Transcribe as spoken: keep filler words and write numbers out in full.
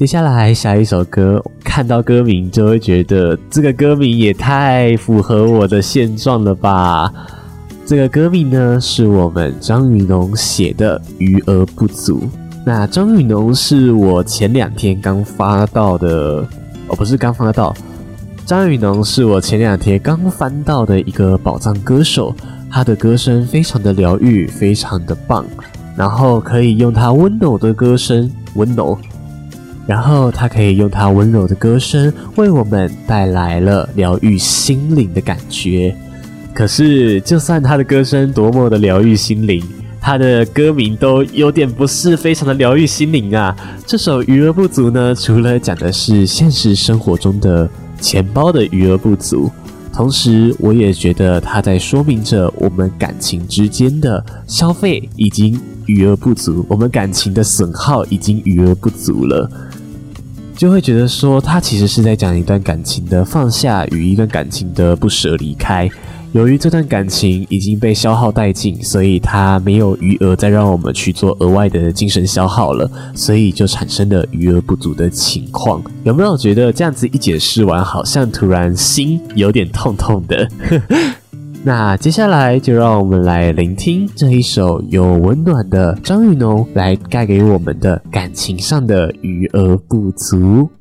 接下来下一首歌，看到歌名就会觉得这个歌名也太符合我的现状了吧。这个歌名呢是我们张雨农写的《余额不足》。那张雨农是我前两天刚发到的，哦不是刚发到，张雨农是我前两天刚翻到的一个宝藏歌手，他的歌声非常的疗愈，非常的棒，然后可以用他温柔的歌声，温柔。然后他可以用他温柔的歌声为我们带来了疗愈心灵的感觉。可是就算他的歌声多么的疗愈心灵，他的歌名都有点不是非常的疗愈心灵啊。这首余额不足呢，除了讲的是现实生活中的钱包的余额不足，同时我也觉得他在说明着我们感情之间的消费已经余额不足，我们感情的损耗已经余额不足了，就会觉得说他其实是在讲一段感情的放下与一段感情的不舍离开。由于这段感情已经被消耗殆尽，所以他没有余额再让我们去做额外的精神消耗了，所以就产生了余额不足的情况。有没有觉得这样子一解释完，好像突然心有点痛痛的？那接下来就让我们来聆听这一首有温暖的张雨农来带给我们的感情上的余额不足。